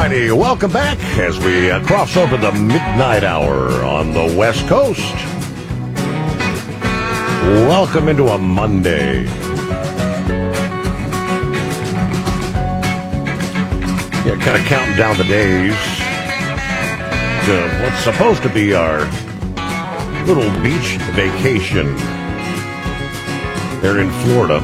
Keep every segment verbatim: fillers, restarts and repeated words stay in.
righty, welcome back as we uh, cross over the midnight hour on the West Coast. Welcome into a Monday. Yeah, kind of counting down the days to what's supposed to be our little beach vacation there in Florida.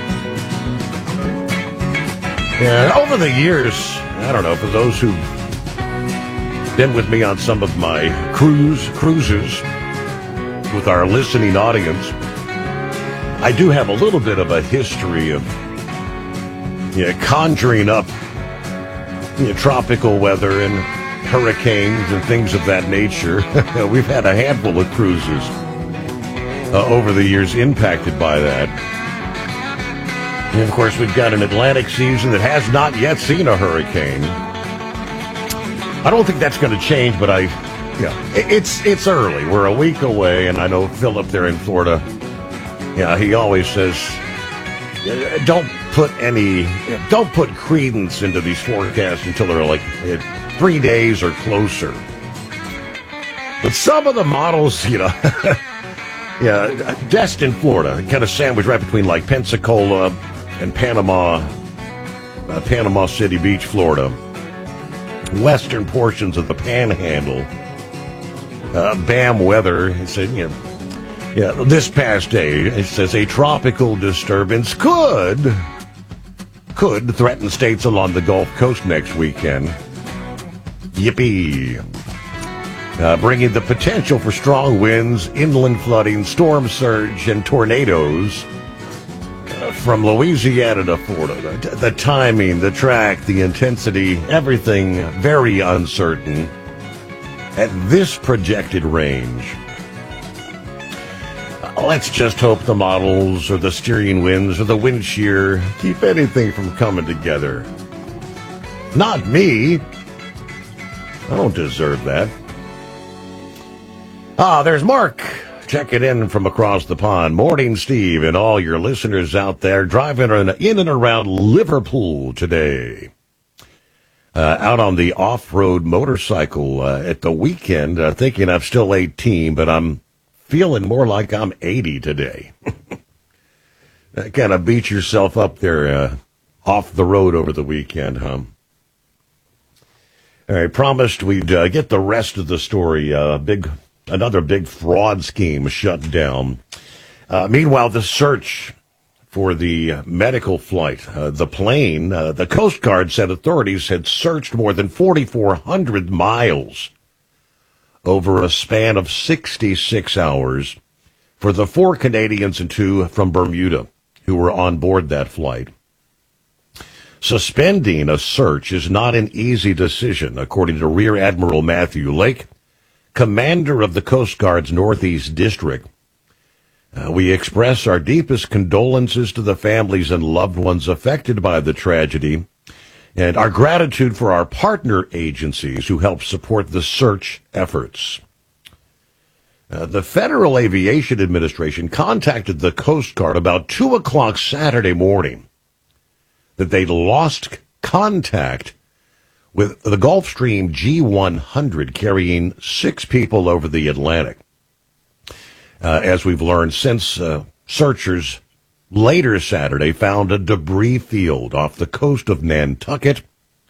Yeah, over the years, I don't know, for those who've been with me on some of my cruise cruises with our listening audience, I do have a little bit of a history of yeah, conjuring up you know, tropical weather and hurricanes and things of that nature. We've had a handful of cruises uh, over the years impacted by that. And of course, we've got an Atlantic season that has not yet seen a hurricane. I don't think that's going to change, but I, yeah, it's it's early. We're a week away, and I know Philip there in Florida. Yeah, he always says, don't put any, don't put credence into these forecasts until they're like three days or closer. But some of the models, you know, yeah, Destin, Florida, kind of sandwiched right between like Pensacola and Panama, uh, Panama City Beach, Florida. Western portions of the Panhandle. Uh, BAM weather. It said, you know, yeah, this past day, it says a tropical disturbance could, could threaten states along the Gulf Coast next weekend. Yippee. Uh, bringing the potential for strong winds, inland flooding, storm surge, and tornadoes uh, from Louisiana to Florida. The, the timing, the track, the intensity, everything very uncertain at this projected range. Uh, let's just hope the models or the steering winds or the wind shear keep anything from coming together. Not me. I don't deserve that. Ah, there's Mark checking in from across the pond. Morning, Steve, and all your listeners out there driving in and around Liverpool today. Uh, out on the off-road motorcycle uh, at the weekend, uh, thinking I'm still eighteen, but I'm feeling more like I'm eighty today. Kind of beat yourself up there uh, off the road over the weekend, huh? All right, promised we'd uh, get the rest of the story. Uh, big... Another big fraud scheme shut down. Uh, meanwhile, the search for the medical flight, uh, the plane, uh, the Coast Guard said authorities had searched more than forty-four hundred miles over a span of sixty-six hours for the four Canadians and two from Bermuda who were on board that flight. Suspending a search is not an easy decision, according to Rear Admiral Matthew Lake, commander of the Coast Guard's Northeast District. Uh, we express our deepest condolences to the families and loved ones affected by the tragedy, and our gratitude for our partner agencies who help support the search efforts. Uh, the Federal Aviation Administration contacted the Coast Guard about two o'clock Saturday morning that they'd lost contact with the Gulfstream G one hundred carrying six people over the Atlantic. Uh, as we've learned since, uh, searchers later Saturday found a debris field off the coast of Nantucket.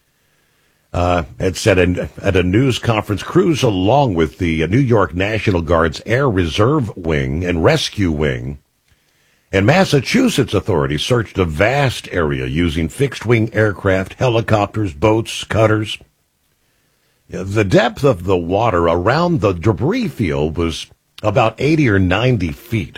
Uh, it said in, at a news conference, crews along with the New York National Guard's Air Reserve Wing and Rescue Wing and Massachusetts authorities searched a vast area using fixed-wing aircraft, helicopters, boats, cutters. The depth of the water around the debris field was about eighty or ninety feet.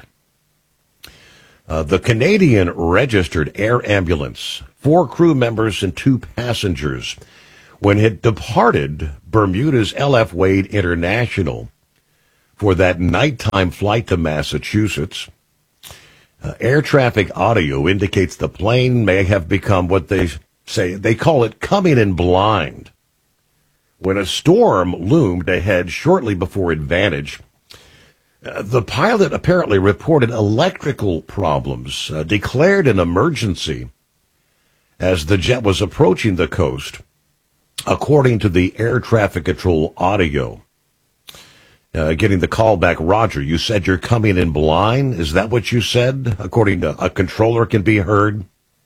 Uh, the Canadian Registered Air Ambulance, four crew members and two passengers, when it departed Bermuda's L F Wade International for that nighttime flight to Massachusetts. Uh, air traffic audio indicates the plane may have become what they say, they call it coming in blind. When a storm loomed ahead shortly before Advantage, uh, the pilot apparently reported electrical problems, uh, declared an emergency as the jet was approaching the coast. According to the air traffic control audio, uh, getting the call back, Roger, you said you're coming in blind. Is that what you said? According to a controller can be heard.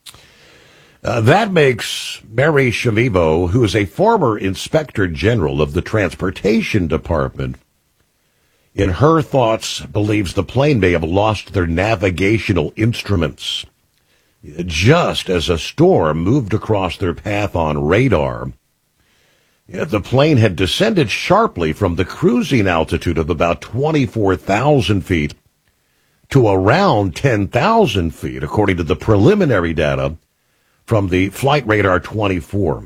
Uh, that makes Mary Shamivo, who is a former Inspector General of the Transportation Department, in her thoughts, believes the plane may have lost their navigational instruments. Just as a storm moved across their path on radar, the plane had descended sharply from the cruising altitude of about twenty-four thousand feet to around ten thousand feet, according to the preliminary data from the Flight Radar twenty-four.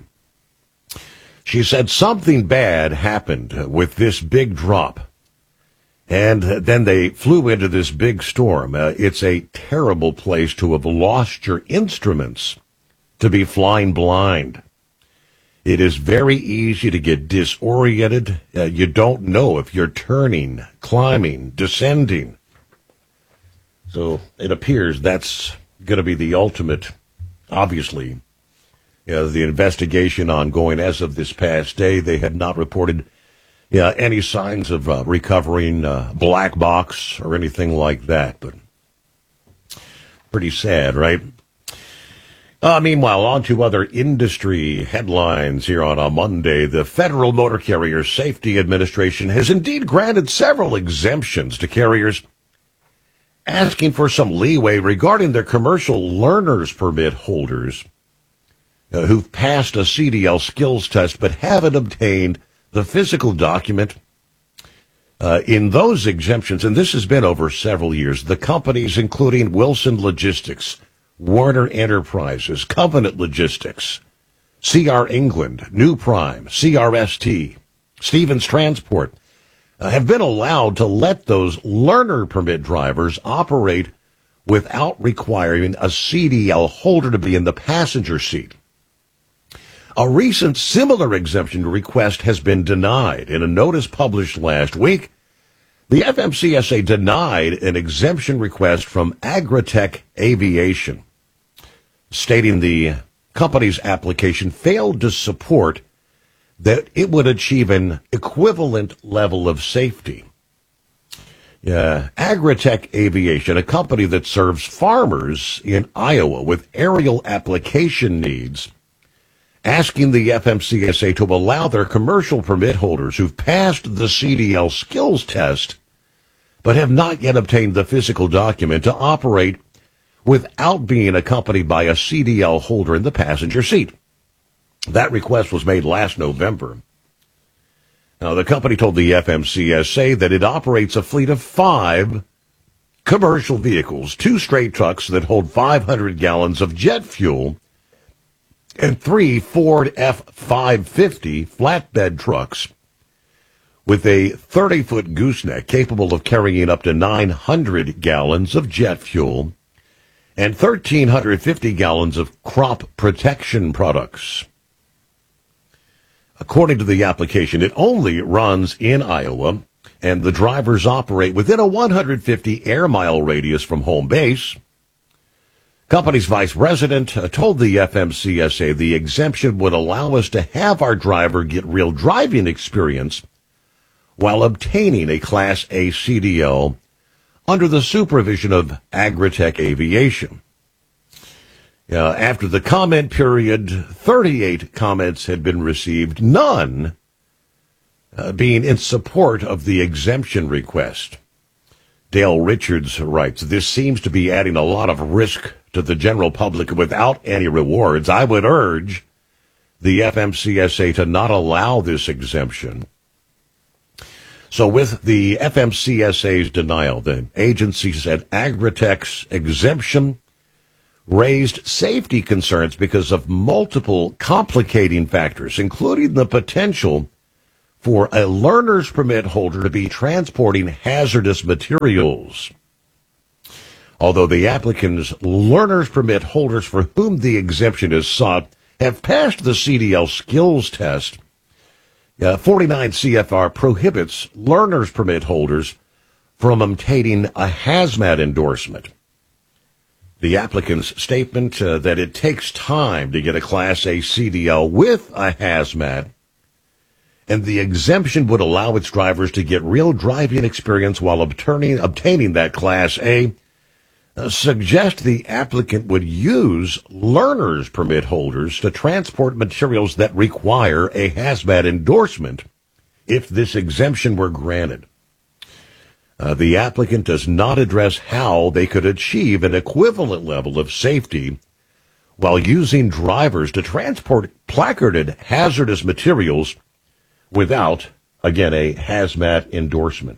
She said something bad happened with this big drop, and then they flew into this big storm. Uh, it's a terrible place to have lost your instruments, to be flying blind. It is very easy to get disoriented. Uh, you don't know if you're turning, climbing, descending. So it appears that's going to be the ultimate, obviously. You know, the investigation ongoing as of this past day, they had not reported yeah, any signs of uh, recovering uh, black box or anything like that. But pretty sad, right? Uh, meanwhile, on to other industry headlines here on a Monday. The Federal Motor Carrier Safety Administration has indeed granted several exemptions to carriers asking for some leeway regarding their commercial learner's permit holders uh, who've passed a C D L skills test but haven't obtained the physical document. Uh, in those exemptions, and this has been over several years, the companies including Wilson Logistics, Warner Enterprises, Covenant Logistics, C R England, New Prime, C R S T, Stevens Transport, uh, have been allowed to let those learner permit drivers operate without requiring a C D L holder to be in the passenger seat. A recent similar exemption request has been denied. In a notice published last week, the F M C S A denied an exemption request from Agritech Aviation, stating the company's application failed to support that it would achieve an equivalent level of safety. Uh, Agritech Aviation, a company that serves farmers in Iowa with aerial application needs, asking the F M C S A to allow their commercial permit holders who've passed the C D L skills test but have not yet obtained the physical document to operate without being accompanied by a C D L holder in the passenger seat. That request was made last November. Now, the company told the F M C S A that it operates a fleet of five commercial vehicles, two straight trucks that hold five hundred gallons of jet fuel, and three Ford F five fifty flatbed trucks with a thirty-foot gooseneck capable of carrying up to nine hundred gallons of jet fuel and one thousand three hundred fifty gallons of crop protection products. According to the application, it only runs in Iowa, and the drivers operate within a one hundred fifty air mile radius from home base. Company's vice president uh, told the F M C S A the exemption would allow us to have our driver get real driving experience while obtaining a Class A C D L under the supervision of Agritech Aviation. Uh, after the comment period, thirty-eight comments had been received, none uh, being in support of the exemption request. Dale Richards writes, "This seems to be adding a lot of risk to the general public without any rewards. I would urge the F M C S A to not allow this exemption." So with the F M C S A's denial, the agency said Agritech's exemption raised safety concerns because of multiple complicating factors, including the potential for a learner's permit holder to be transporting hazardous materials. Although the applicant's learner's permit holders for whom the exemption is sought have passed the C D L skills test, uh, forty-nine C F R prohibits learner's permit holders from obtaining a hazmat endorsement. the applicant's statement uh, that it takes time to get a Class A C D L with a hazmat, and the exemption would allow its drivers to get real driving experience while obtaining, obtaining that Class A, uh, suggest the applicant would use learner's permit holders to transport materials that require a hazmat endorsement if this exemption were granted. Uh, the applicant does not address how they could achieve an equivalent level of safety while using drivers to transport placarded hazardous materials without, again, a hazmat endorsement.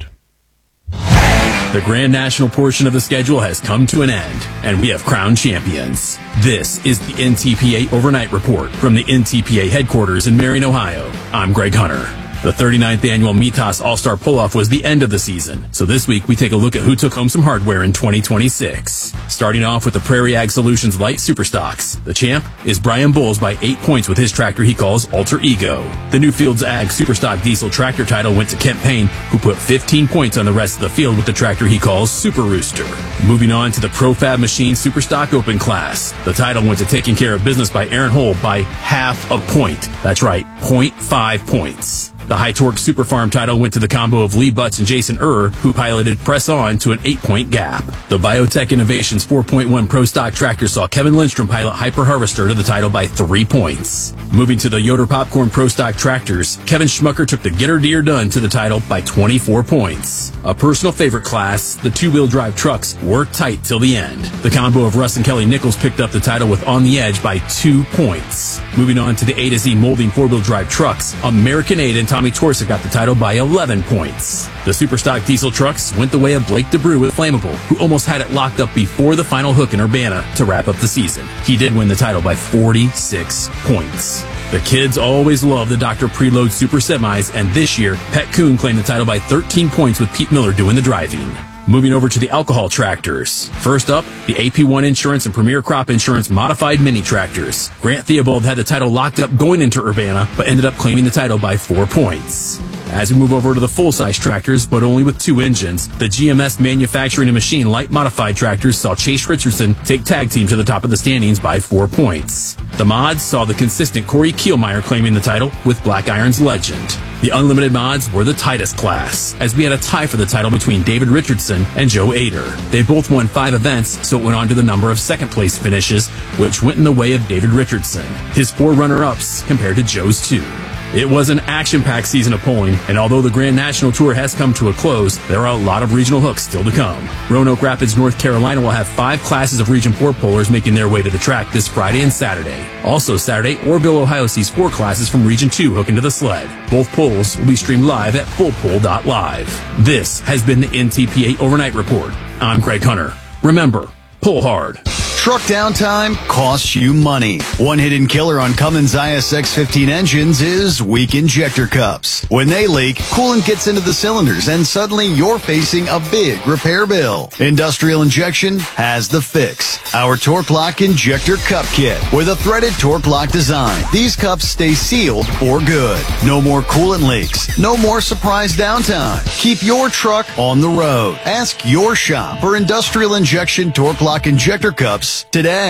The Grand National portion of the schedule has come to an end, and we have crowned champions. This is the N T P A Overnight Report from the N T P A headquarters in Marion, Ohio. I'm Greg Hunter. The thirty-ninth annual Mitas All-Star Pull-Off was the end of the season, so this week we take a look at who took home some hardware in twenty twenty-six. Starting off with the Prairie Ag Solutions Light Superstocks. The champ is Brian Bowles by eight points with his tractor he calls Alter Ego. The Newfields Ag Superstock Diesel Tractor title went to Kent Payne, who put fifteen points on the rest of the field with the tractor he calls Super Rooster. Moving on to the Profab Machine Superstock Open class. The title went to Taking Care of Business by Aaron Hull by half a point. That's right, zero point five points. The High Torque Super Farm title went to the combo of Lee Butts and Jason Ur, who piloted Press On to an eight-point gap. The Biotech Innovations four point one Pro Stock Tractor saw Kevin Lindstrom pilot Hyper Harvester to the title by three points. Moving to the Yoder Popcorn Pro Stock Tractors, Kevin Schmucker took the Get Her Deer Done to the title by twenty-four points. A personal favorite class, the two-wheel drive trucks, worked tight till the end. The combo of Russ and Kelly Nichols picked up the title with On the Edge by two points. Moving on to the A to Z molding four-wheel drive trucks, American Aid and Tommy Torsa got the title by eleven points. The Superstock diesel trucks went the way of Blake DeBrew with Flammable, who almost had it locked up before the final hook in Urbana to wrap up the season. He did win the title by forty-six points. The kids always love the Doctor Preload Super Semis, and this year, Pet Coon claimed the title by thirteen points with Pete Miller doing the driving. Moving over to the alcohol tractors. First up, the A P one Insurance and Premier Crop Insurance Modified Mini Tractors. Grant Theobald had the title locked up going into Urbana, but ended up claiming the title by four points. As we move over to the full-size tractors, but only with two engines, the G M S Manufacturing and Machine Light Modified Tractors saw Chase Richardson take tag team to the top of the standings by four points. The mods saw the consistent Corey Kielmeyer claiming the title with Black Iron's Legend. The unlimited mods were the tightest class, as we had a tie for the title between David Richardson and Joe Ader. They both won five events, so it went on to the number of second-place finishes, which went in the way of David Richardson, his four runner-ups compared to Joe's two. It was an action-packed season of polling, and although the Grand National Tour has come to a close, there are a lot of regional hooks still to come. Roanoke Rapids, North Carolina will have five classes of Region four pollers making their way to the track this Friday and Saturday. Also Saturday, Orville, Ohio sees four classes from Region two hooking to the sled. Both polls will be streamed live at full poll dot live. This has been the N T P A Overnight Report. I'm Greg Hunter. Remember, pull hard. Truck downtime costs you money. One hidden killer on Cummins I S X fifteen engines is weak injector cups. When they leak, coolant gets into the cylinders and suddenly you're facing a big repair bill. Industrial Injection has the fix. Our Torque Lock Injector Cup Kit with a threaded Torque Lock design. These cups stay sealed for good. No more coolant leaks. No more surprise downtime. Keep your truck on the road. Ask your shop for Industrial Injection Torque Lock Injector Cups today.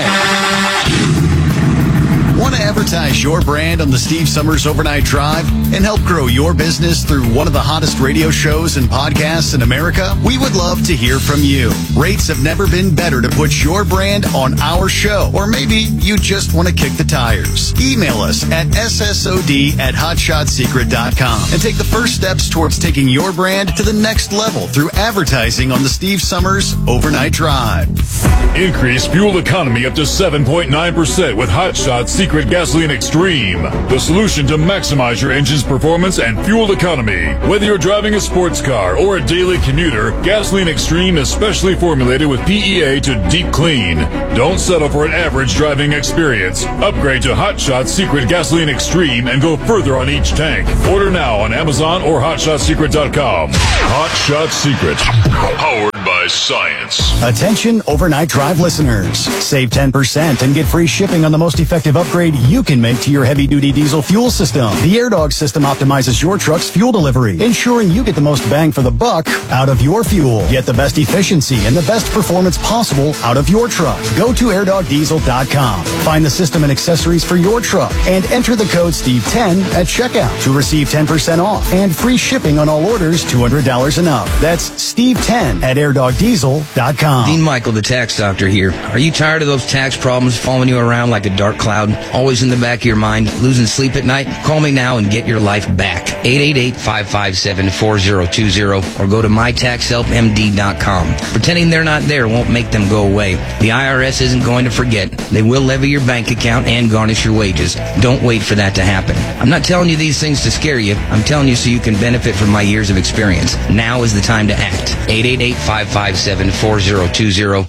Want to advertise your brand on the Steve Summers Overnight Drive and help grow your business through one of the hottest radio shows and podcasts in America? We would love to hear from you. Rates have never been better to put your brand on our show, or maybe you just want to kick the tires. Email us at S S O D at hotshot secret dot com and take the first steps towards taking your brand to the next level through advertising on the Steve Summers Overnight Drive. Increase fuel economy up to seven point nine percent with Hotshot Secret Gasoline Extreme, the solution to maximize your engine's performance and fuel economy. Whether you're driving a sports car or a daily commuter, Gasoline Extreme is specially formulated with P E A to deep clean. Don't settle for an average driving experience. Upgrade to Hotshot Secret Gasoline Extreme and go further on each tank. Order now on Amazon or hotshot secret dot com. Hotshot Secret, powered by by science. Attention overnight drive listeners. Save ten percent and get free shipping on the most effective upgrade you can make to your heavy-duty diesel fuel system. The AirDog system optimizes your truck's fuel delivery, ensuring you get the most bang for the buck out of your fuel. Get the best efficiency and the best performance possible out of your truck. Go to air dog diesel dot com. Find the system and accessories for your truck and enter the code Steve ten at checkout to receive ten percent off and free shipping on all orders two hundred dollars and up. That's Steve ten at air dog diesel dot com. Dean Michael, the tax doctor here. Are you tired of those tax problems following you around like a dark cloud, always in the back of your mind, losing sleep at night? Call me now and get your life back. eight eight eight, five five seven, four zero two zero or go to my tax help m d dot com. Pretending they're not there won't make them go away. The I R S isn't going to forget. They will levy your bank account and garnish your wages. Don't wait for that to happen. I'm not telling you these things to scare you. I'm telling you so you can benefit from my years of experience. Now is the time to act. eight eight eight, five five seven, four zero two zero.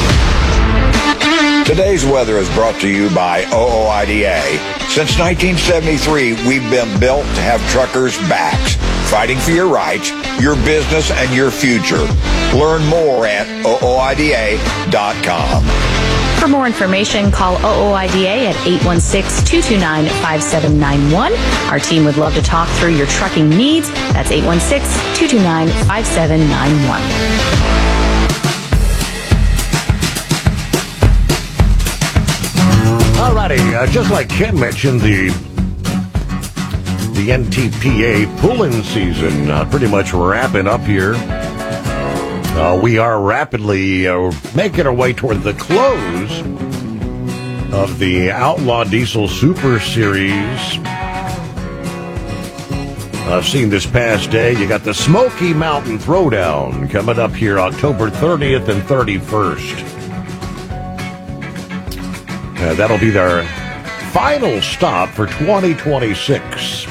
Today's weather is brought to you by O O I D A. Since nineteen seventy-three, we've been built to have truckers' backs, fighting for your rights, your business, and your future. Learn more at O O I D A dot com. For more information, call O O I D A at eight one six, two two nine, five seven nine one. Our team would love to talk through your trucking needs. That's eight one six, two two nine, five seven nine one. Alrighty, uh, just like Ken mentioned, the the N T P A pulling season uh, pretty much wrapping up here. Uh, we are rapidly uh, making our way toward the close of the Outlaw Diesel Super Series. I've seen this past day, you got the Smoky Mountain Throwdown coming up here October thirtieth and thirty-first. Uh, that'll be their final stop for twenty twenty-six.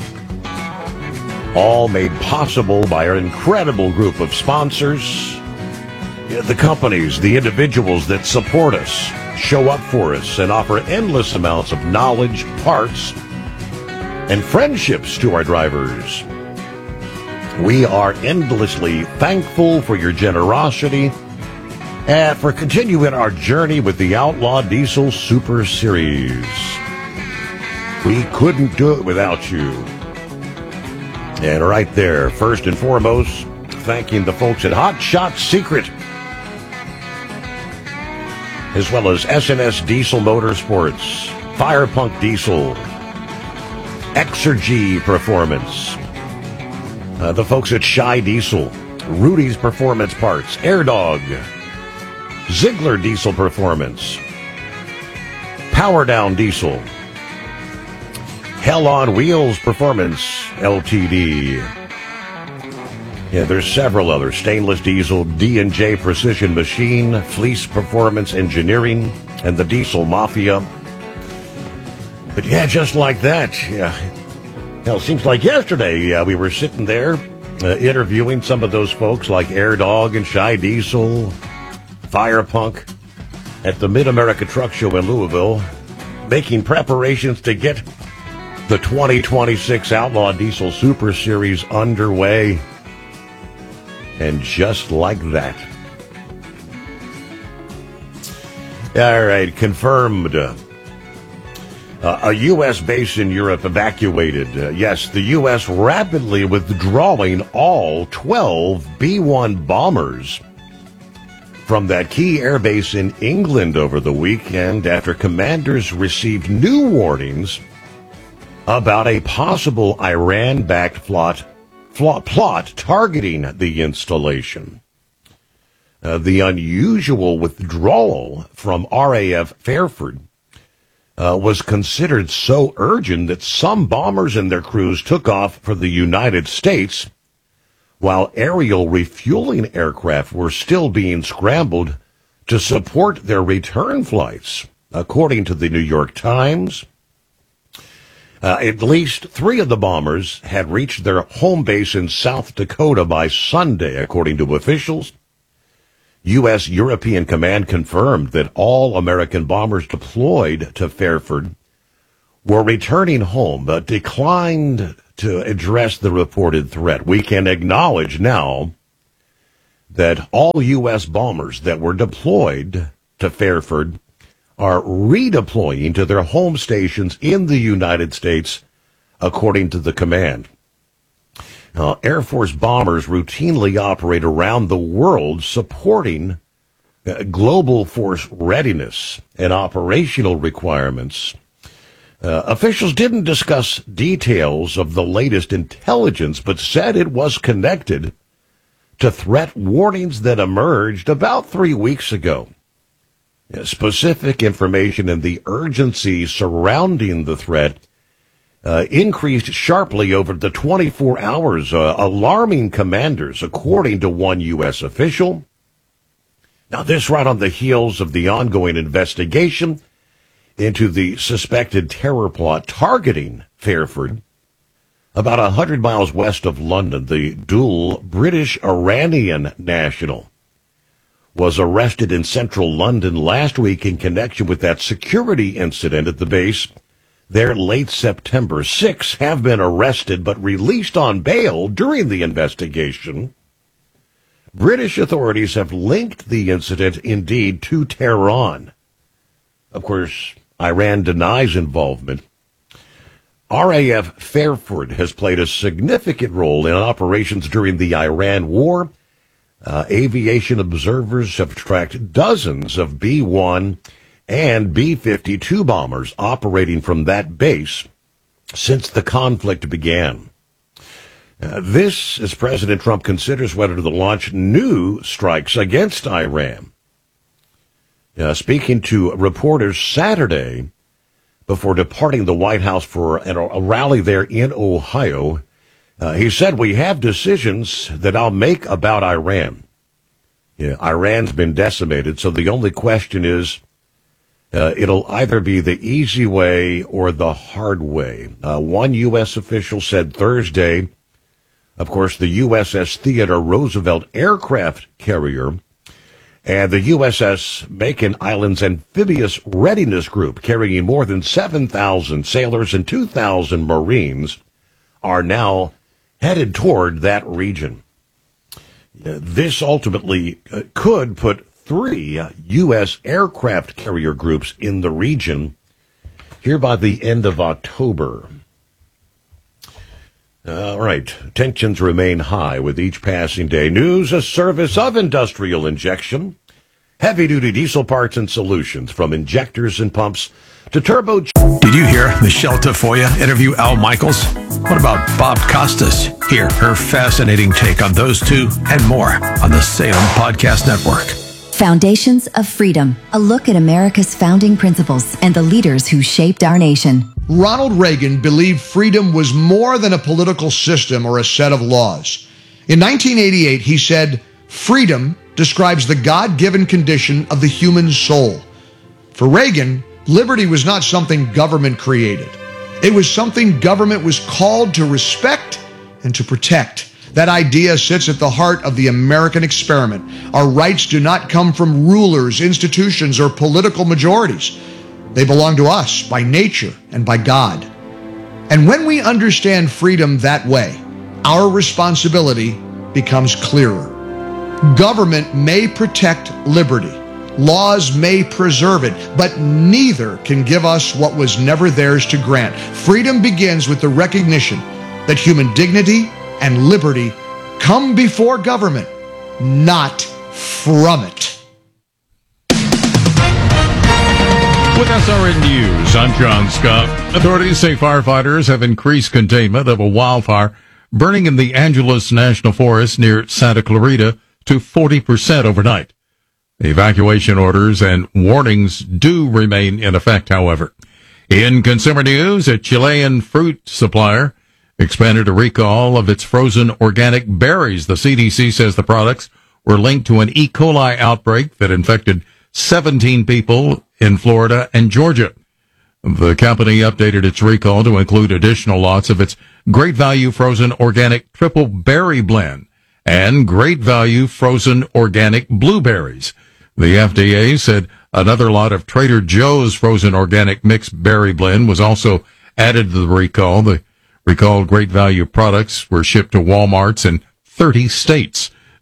All made possible by our incredible group of sponsors. Yeah, the companies, the individuals that support us, show up for us, and offer endless amounts of knowledge, parts, and friendships to our drivers. We are endlessly thankful for your generosity and for continuing our journey with the Outlaw Diesel Super Series. We couldn't do it without you. And right there, first and foremost, thanking the folks at Hot Shot Secret, as well as S N S Diesel Motorsports, Firepunk Diesel, Exergy Performance, uh, the folks at Shy Diesel, Rudy's Performance Parts, AirDog, Ziegler Diesel Performance, Power Down Diesel, Hell on Wheels Performance L T D. Yeah, there's several others. Stainless Diesel, D and J Precision Machine, Fleece Performance Engineering, and the Diesel Mafia. But yeah, just like that. Yeah. Hell, it seems like yesterday uh, we were sitting there uh, interviewing some of those folks like AirDog and Shy Diesel, Firepunk at the Mid-America Truck Show in Louisville, making preparations to get the twenty twenty-six Outlaw Diesel Super Series underway. And just like that. All right, confirmed. Uh, a U S base in Europe evacuated. Uh, yes, the U S rapidly withdrawing all twelve B one bombers from that key airbase in England over the weekend after commanders received new warnings about a possible Iran-backed plot, plot, plot targeting the installation. Uh, the unusual withdrawal from R A F Fairford uh, was considered so urgent that some bombers and their crews took off for the United States, while aerial refueling aircraft were still being scrambled to support their return flights, according to the New York Times. Uh, at least three of the bombers had reached their home base in South Dakota by Sunday, according to officials. U S European Command confirmed that all American bombers deployed to Fairford were returning home, but declined to address the reported threat. We can acknowledge now that all U S bombers that were deployed to Fairford are redeploying to their home stations in the United States, according to the command. Uh, Air Force bombers routinely operate around the world supporting uh, global force readiness and operational requirements. Uh, officials didn't discuss details of the latest intelligence, but said it was connected to threat warnings that emerged about three weeks ago. Uh, specific information and the urgency surrounding the threat Uh, increased sharply over the twenty-four hours, uh, alarming commanders, according to one U S official. Now, this right on the heels of the ongoing investigation into the suspected terror plot targeting Fairford. About one hundred miles west of London, the dual British-Iranian national was arrested in central London last week in connection with that security incident at the base there late September. Six have been arrested but released on bail during the investigation. British authorities have linked the incident, indeed, to Tehran. Of course, Iran denies involvement. R A F Fairford has played a significant role in operations during the Iran war. Uh, aviation observers have tracked dozens of B one and B fifty-two bombers operating from that base since the conflict began. Uh, this, as President Trump considers whether to launch new strikes against Iran. Uh, speaking to reporters Saturday before departing the White House for a, a rally there in Ohio, uh, he said, "We have decisions that I'll make about Iran." Yeah, Iran's been decimated, so the only question is, Uh, it'll either be the easy way or the hard way. Uh, one U S official said Thursday, of course, the U S S Theodore Roosevelt aircraft carrier and the U S S Makin Islands Amphibious Readiness Group, carrying more than seven thousand sailors and two thousand Marines, are now headed toward that region. Uh, this ultimately uh, could put three uh, U S aircraft carrier groups in the region here by the end of October. All right. Tensions remain high with each passing day. News, a service of Industrial Injection. Heavy-duty diesel parts and solutions, from injectors and pumps to turbo... Did you hear Michelle Tafoya interview Al Michaels? What about Bob Costas? Hear her fascinating take on those two and more on the Salem Podcast Network. Foundations of Freedom, a look at America's founding principles and the leaders who shaped our nation. Ronald Reagan believed freedom was more than a political system or a set of laws. In nineteen eighty-eight, he said, "Freedom describes the God-given condition of the human soul." For Reagan, liberty was not something government created. It was something government was called to respect and to protect. That idea sits at the heart of the American experiment. Our rights do not come from rulers, institutions, or political majorities. They belong to us by nature and by God. And when we understand freedom that way, our responsibility becomes clearer. Government may protect liberty. Laws may preserve it, but neither can give us what was never theirs to grant. Freedom begins with the recognition that human dignity and liberty come before government, not from it. With S R N News, I'm John Scott. Authorities say firefighters have increased containment of a wildfire burning in the Angeles National Forest near Santa Clarita to forty percent overnight. Evacuation orders and warnings do remain in effect, however. In consumer news, a Chilean fruit supplier expanded a recall of its frozen organic berries. The C D C says the products were linked to an E. coli outbreak that infected seventeen people in Florida and Georgia. The company updated its recall to include additional lots of its Great Value Frozen Organic Triple Berry Blend and Great Value Frozen Organic Blueberries. The F D A said another lot of Trader Joe's Frozen Organic Mixed Berry Blend was also added to the recall. The recalled Great Value products were shipped to Walmarts in thirty states.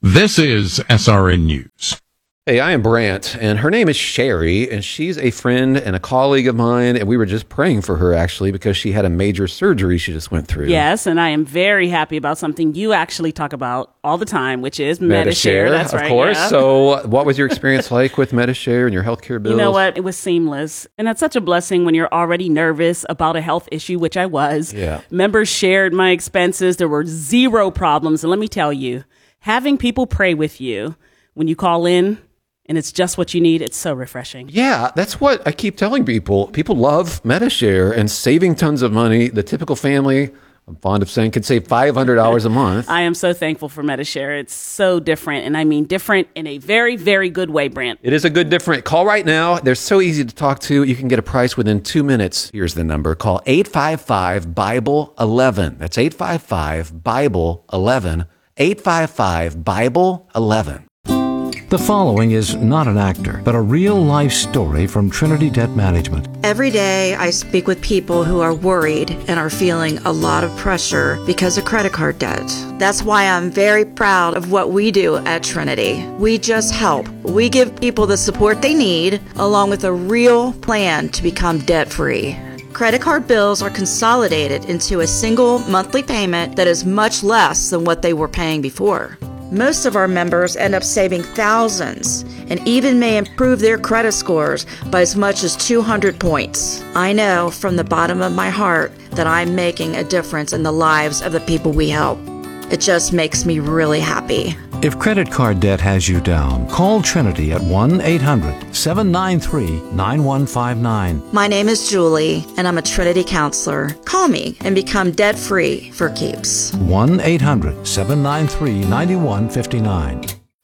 This is S R N News. Hey, I am Brant, and her name is Sherry, and she's a friend and a colleague of mine, and we were just praying for her, actually, because she had a major surgery she just went through. Yes, and I am very happy about something you actually talk about all the time, which is Medi-Share. That's of right, course. yeah. So what was your experience like with Medi-Share and your healthcare bills? You know what? It was seamless, and that's such a blessing when you're already nervous about a health issue, which I was. Yeah. Members shared my expenses. There were zero problems, and let me tell you, having people pray with you when you call in, and it's just what you need, it's so refreshing. Yeah, that's what I keep telling people. People love Medi-Share and saving tons of money. The typical family, I'm fond of saying, could save five hundred dollars a month. I am so thankful for Medi-Share. It's so different, and I mean different in a very, very good way, Brant. It is a good different. Call right now. They're so easy to talk to. You can get a price within two minutes. Here's the number. Call eight five five, Bible eleven. That's eight five five, Bible eleven. eight five five, Bible eleven. The following is not an actor, but a real-life story from Trinity Debt Management. Every day I speak with people who are worried and are feeling a lot of pressure because of credit card debt. That's why I'm very proud of what we do at Trinity. We just help. We give people the support they need, along with a real plan to become debt-free. Credit card bills are consolidated into a single monthly payment that is much less than what they were paying before. Most of our members end up saving thousands and even may improve their credit scores by as much as two hundred points. I know from the bottom of my heart that I'm making a difference in the lives of the people we help. It just makes me really happy. If credit card debt has you down, call Trinity at one eight hundred, seven nine three, nine one five nine. My name is Julie, and I'm a Trinity counselor. Call me and become debt-free for keeps. one eight hundred, seven nine three, nine one five nine.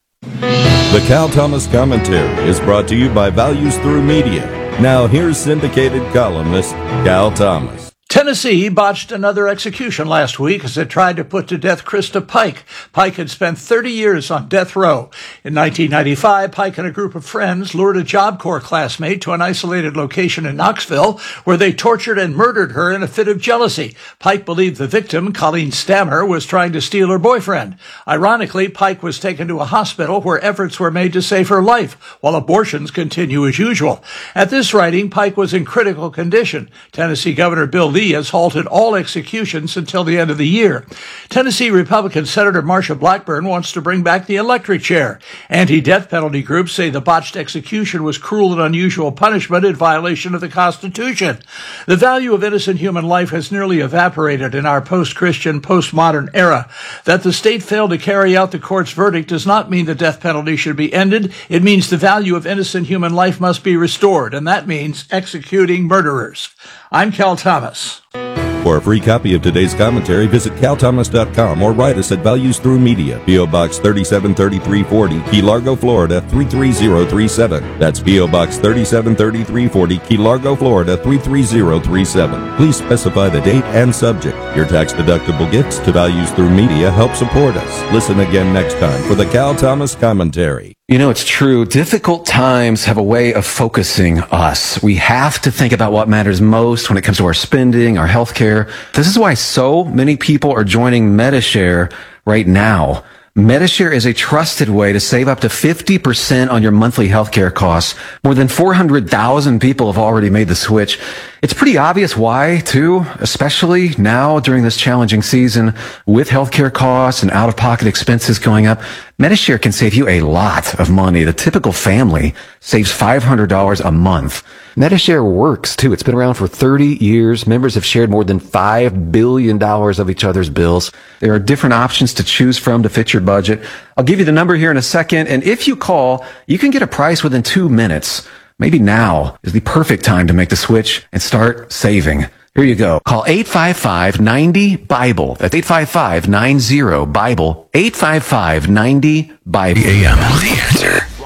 The Cal Thomas Commentary is brought to you by Values Through Media. Now here's syndicated columnist Cal Thomas. Tennessee botched another execution last week as it tried to put to death Krista Pike. Pike had spent thirty years on death row. In nineteen ninety-five, Pike and a group of friends lured a Job Corps classmate to an isolated location in Knoxville where they tortured and murdered her in a fit of jealousy. Pike believed the victim, Colleen Stammer, was trying to steal her boyfriend. Ironically, Pike was taken to a hospital where efforts were made to save her life, while abortions continue as usual. At this writing, Pike was in critical condition. Tennessee Governor Bill Lee has halted all executions until the end of the year. Tennessee Republican Senator Marsha Blackburn wants to bring back the electric chair. Anti-death penalty groups say the botched execution was cruel and unusual punishment in violation of the Constitution. The value of innocent human life has nearly evaporated in our post-Christian, postmodern era. That the state failed to carry out the court's verdict does not mean the death penalty should be ended. It means the value of innocent human life must be restored, and that means executing murderers. I'm Cal Thomas. For a free copy of today's commentary, visit cal thomas dot com or write us at Values Through Media, P O. Box thirty-seven thirty-three forty, Key Largo, Florida three three zero three seven. That's P O. Box thirty-seven thirty-three forty, Key Largo, Florida three three zero three seven. Please specify the date and subject. Your tax-deductible gifts to Values Through Media help support us. Listen again next time for the Cal Thomas Commentary. You know, it's true. Difficult times have a way of focusing us. We have to think about what matters most when it comes to our spending, our health care. This is why so many people are joining Medi-Share right now. Medi-Share is a trusted way to save up to fifty percent on your monthly healthcare costs. More than four hundred thousand people have already made the switch. It's pretty obvious why, too, especially now during this challenging season with healthcare costs and out-of-pocket expenses going up. Medi-Share can save you a lot of money. The typical family saves five hundred dollars a month. Medi-Share works, too. It's been around for thirty years. Members have shared more than five billion dollars of each other's bills. There are different options to choose from to fit your budget. I'll give you the number here in a second, and if you call, you can get a price within two minutes. Maybe now is the perfect time to make the switch and start saving. Here you go. Call eight five five, nine zero, Bible. That's eight five five, nine zero, Bible. eight five five, nine zero, Bible. A M. The Answer.